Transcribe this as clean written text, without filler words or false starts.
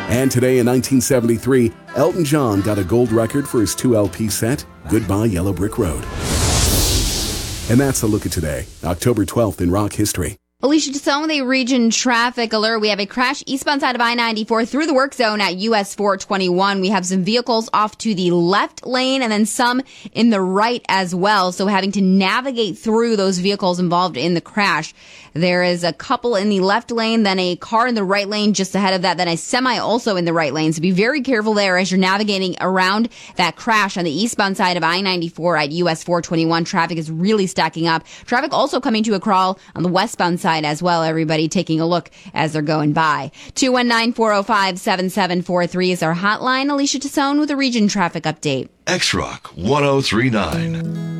And today in 1973, Elton John got a gold record for his 2 LP set, Goodbye Yellow Brick Road. And that's a look at today, October 12th in rock history. Alicia Tassone with a region traffic alert. We have a crash eastbound side of I-94 through the work zone at US 421. We have some vehicles off to the left lane and then some in the right as well. So having to navigate through those vehicles involved in the crash. There is a couple in the left lane, then a car in the right lane just ahead of that, then a semi also in the right lane. So be very careful there as you're navigating around that crash on the eastbound side of I-94 at US 421. Traffic is really stacking up. Traffic also coming to a crawl on the westbound side as well. Everybody taking a look as they're going by. 219-405-7743 is our hotline. Alicia Tassone with a region traffic update. X-Rock 1039.